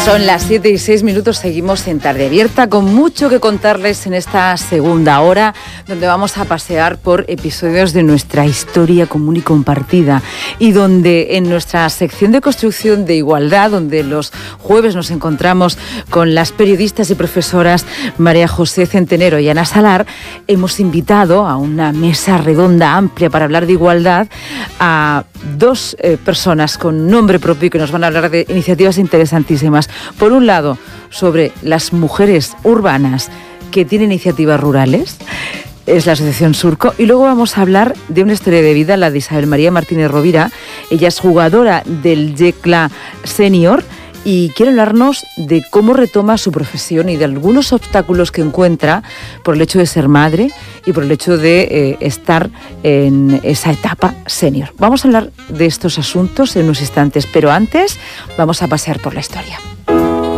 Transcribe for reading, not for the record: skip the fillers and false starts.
Son las 7:06, seguimos en Tarde Abierta con mucho que contarles en esta segunda hora, donde vamos a pasear por episodios de nuestra historia común y compartida, y donde en nuestra sección de construcción de igualdad, donde los jueves nos encontramos con las periodistas y profesoras María José Centenero y Ana Salar, hemos invitado a una mesa redonda amplia para hablar de igualdad a dos personas con nombre propio que nos van a hablar de iniciativas interesantísimas. Por un lado, sobre las mujeres urbanas que tienen iniciativas rurales, es la Asociación Surco, y luego vamos a hablar de una historia de vida, la de Isabel María Martínez Rovira. Ella es jugadora del Yecla Senior y quiere hablarnos de cómo retoma su profesión y de algunos obstáculos que encuentra por el hecho de ser madre y por el hecho de estar en esa etapa senior. Vamos a hablar de estos asuntos en unos instantes, pero antes vamos a pasear por la historia.